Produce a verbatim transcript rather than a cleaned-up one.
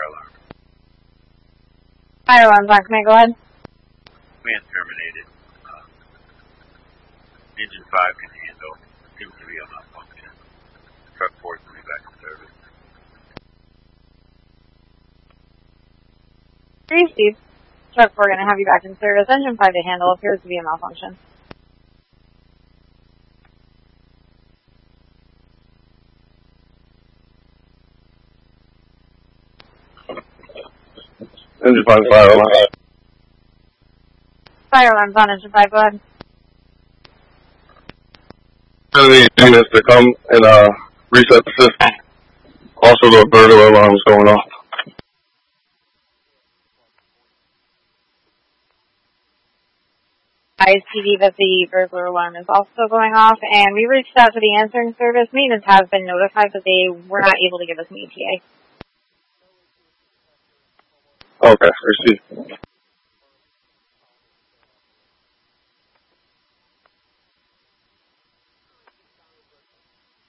alarm. Fire alarm's on. Can I go ahead? Command terminated. Uh, engine five can handle. Seems to be a malfunction. Truck four can be back in service. Three, Steve. Truck four going to have you back in service. Engine five to handle appears to be a malfunction. Engine five, fire alarm. Fire alarm's on. Engine five, go ahead. The units to come and uh, reset the system. Also, the burglar alarm is going off. I T V that the burglar alarm is also going off, and we reached out to the answering service. Maintenance has been notified that they were not able to give us an E T A. Okay, received.